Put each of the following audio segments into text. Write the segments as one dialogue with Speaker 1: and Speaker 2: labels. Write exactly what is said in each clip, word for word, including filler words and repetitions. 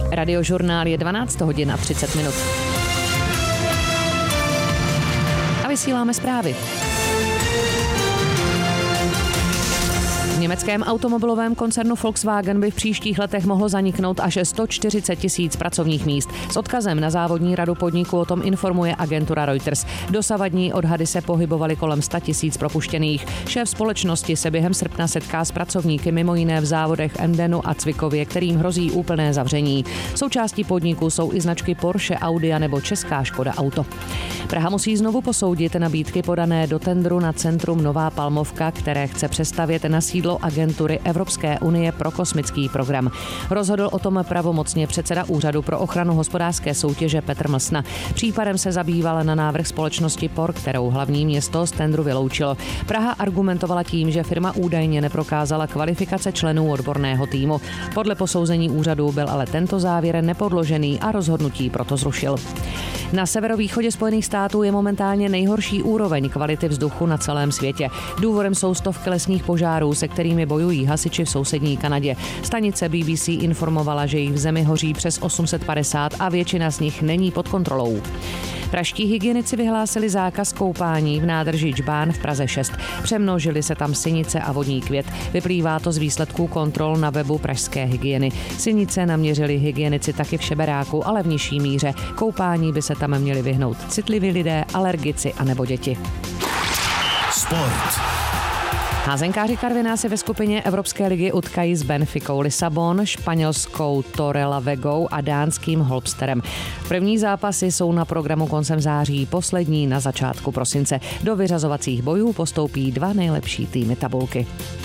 Speaker 1: Radiožurnál je dvanáct hodin a třicet minut. A vysíláme zprávy. V německém automobilovém koncernu Volkswagen by v příštích letech mohlo zaniknout až sto čtyřicet tisíc pracovních míst. S odkazem na závodní radu podniku o tom informuje agentura Reuters. Dosavadní odhady se pohybovaly kolem sto tisíc propuštěných. Šéf společnosti se během srpna setká s pracovníky mimo jiné v závodech Emdenu a Cvikově, kterým hrozí úplné zavření. Součástí podniku jsou i značky Porsche, Audi a nebo česká Škoda Auto. Praha musí znovu posoudit nabídky podané do tendru na centrum Nová Palmovka, které chce přestavět na sídlo agentury Evropské unie pro kosmický program. Rozhodl o tom pravomocně předseda Úřadu pro ochranu hospodářské soutěže Petr Mlsna. Případem se zabýval na návrh společnosti Por, kterou hlavní město z tendru vyloučilo. Praha argumentovala tím, že firma údajně neprokázala kvalifikace členů odborného týmu. Podle posouzení úřadu byl ale tento závěr nepodložený a rozhodnutí proto zrušil. Na severovýchodě Spojených států je momentálně nejhorší úroveň kvality vzduchu na celém světě. Důvodem jsou stovky lesních požárů, se kterými bojují hasiči v sousední Kanadě. Stanice B B C informovala, že jich v zemi hoří přes osm set padesát a většina z nich není pod kontrolou. Pražští hygienici vyhlásili zákaz koupání v nádrži Džbán v Praze šest. Přemnožily se tam sinice a vodní květ. Vyplývá to z výsledků kontrol na webu pražské hygieny. Sinice naměřili hygienici taky v Šeberáku, ale v nižší míře. Koupání by se tam měli vyhnout citliví lidé, alergici a nebo děti.
Speaker 2: Sport.
Speaker 1: Házenkáři Karviná se ve skupině Evropské ligy utkají s Benficou Lisabon, španělskou Torrelavegou a dánským Holpsterem. První zápasy jsou na programu koncem září, poslední na začátku prosince. Do vyřazovacích bojů postoupí dva nejlepší týmy tabulky.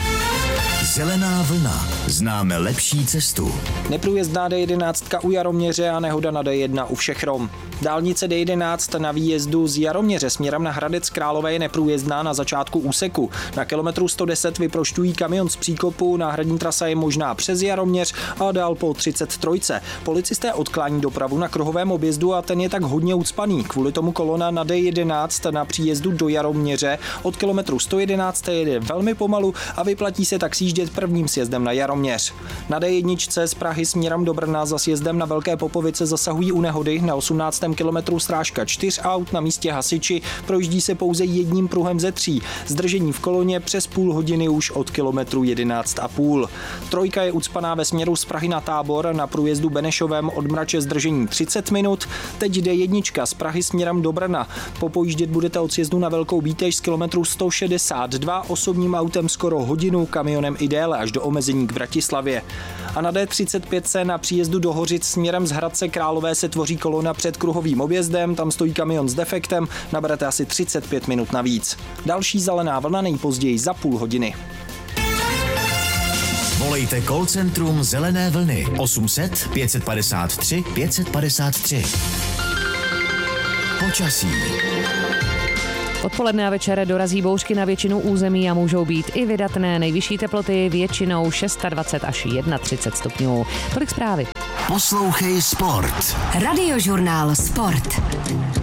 Speaker 2: Zelená vlna. Známe lepší cestu.
Speaker 3: Neprůjezdná D jedenáct u Jaroměře a nehoda na D jedna u Všechrom. Dálnice D jedenáct na výjezdu z Jaroměře směrem na Hradec Králové je neprůjezdná na začátku úseku. Na kilometru sto deset vyprošťují kamion z příkopu, náhradní trasa je možná přes Jaroměř a dál po třicet tři. Policisté odklání dopravu na kruhovém objezdu a ten je tak hodně ucpaný. Kvůli tomu kolona na D jedenáct na příjezdu do Jaroměře od kilometru sto jedenáct jede velmi pomalu a vyplatí se tak sjíždět prvním sjezdem na Jaroměř. Na D jedna z Prahy směrem do Brna za sjezdem na Velké Popovice zasahují u nehody na osmnáctém kilometru strážka čtyř aut, na místě hasiči, projíždí se pouze jedním pruhem ze tří. Zdržení v koloně přes půl hodiny už od kilometru jedenáct a půl. Trojka je ucpaná ve směru z Prahy na Tábor, na průjezdu Benešovém od Mrače zdržení třicet minut. Teď D jedna z Prahy směrem do Brna. Popojíždět budete od sjezdu na Velkou Bíteš z kilometru sto šedesát dva, osobním autem skoro hodinu, kamionem i déle až do omezení k Bratislavě. A na D třicet pět se na příjezdu do Hořic směrem z Hradce Králové se tvoří kolona před kruhovým objezdem, tam stojí kamion s defektem, naberete asi třicet pět minut navíc. Další zelená vlna nejpozději za půl hodiny.
Speaker 2: Volejte call centrum Zelené vlny osm set pět padesát tři pět padesát tři. Počasí.
Speaker 1: Odpoledne a večer dorazí bouřky na většinu území a můžou být i vydatné. Nejvyšší teploty většinou dvacet šest až třicet jedna stupňů. Tolik zprávy.
Speaker 2: Poslouchej Sport.
Speaker 4: Radiožurnál Sport.